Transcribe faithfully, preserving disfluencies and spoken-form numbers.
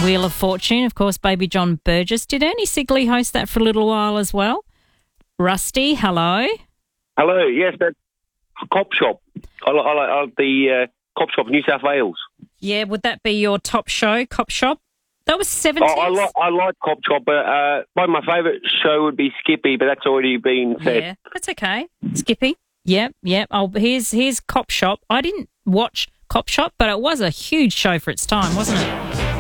Wheel of Fortune, of course, Baby John Burgess. Did Ernie Sigley host that for a little while as well? Rusty, hello. Hello, yes, that's Cop Shop. I like, I like, I like the uh, Cop Shop, New South Wales. Yeah, would that be your top show, Cop Shop? That was seventies. Oh, I like I like Cop Shop, but uh, one of my favourite show would be Skippy, but that's already been said. Yeah, that's okay. Skippy. Yep, yep. Oh, here's here's Cop Shop. I didn't watch Cop Shop, but it was a huge show for its time, wasn't it?